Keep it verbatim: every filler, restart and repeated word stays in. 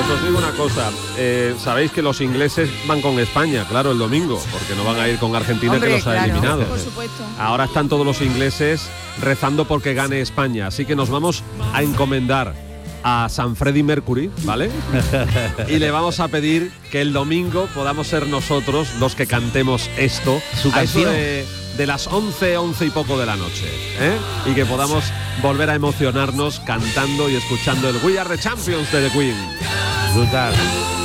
os digo una cosa. Eh, Sabéis que los ingleses van con España, claro, el domingo, porque no van a ir con Argentina. Hombre, que los ha claro, eliminado. Por supuesto. Ahora están todos los ingleses rezando porque gane España. Así que nos vamos a encomendar a San Freddie Mercury, ¿vale? Y le vamos a pedir que el domingo podamos ser nosotros los que cantemos esto. Su canción. De, de las once, once y poco de la noche, ¿eh? Y que podamos volver a emocionarnos cantando y escuchando el We Are the Champions de The Queen. Brutal.